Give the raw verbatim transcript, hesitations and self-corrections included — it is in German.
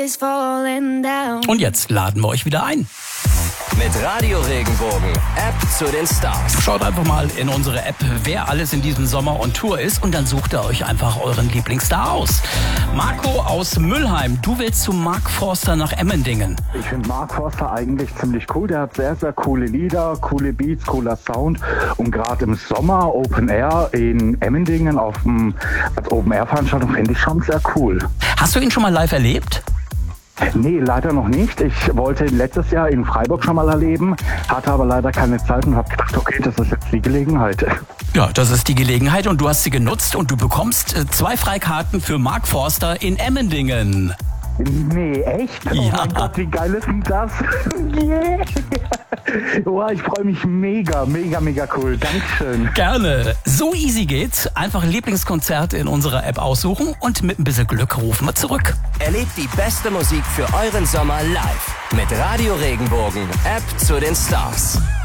is falling down. Und jetzt laden wir euch wieder ein. Mit Radio Regenbogen, App zu den Stars. Schaut einfach mal in unsere App, wer alles in diesem Sommer on Tour ist, und dann sucht ihr euch einfach euren Lieblingsstar aus. Marco aus Mülheim, du willst zu Mark Forster nach Emmendingen. Ich finde Mark Forster eigentlich ziemlich cool. Der hat sehr, sehr coole Lieder, coole Beats, cooler Sound. Und gerade im Sommer Open Air in Emmendingen auf dem, als Open Air Veranstaltung finde ich schon sehr cool. Hast du ihn schon mal live erlebt? Nee, leider noch nicht. Ich wollte ihn letztes Jahr in Freiburg schon mal erleben, hatte aber leider keine Zeit und habe gedacht, okay, das ist jetzt die Gelegenheit. Ja, das ist die Gelegenheit und du hast sie genutzt und du bekommst äh, zwei Freikarten für Mark Forster in Emmendingen. Nee, echt? Oh Ja. mein Gott, wie geil ist denn das? Yeah. Oh, ich freue mich mega, mega, mega cool. Dankeschön. Gerne. So easy geht's. Einfach Lieblingskonzert in unserer App aussuchen und mit ein bisschen Glück rufen wir zurück. Erlebt die beste Musik für euren Sommer live. Mit Radio Regenbogen, App zu den Stars.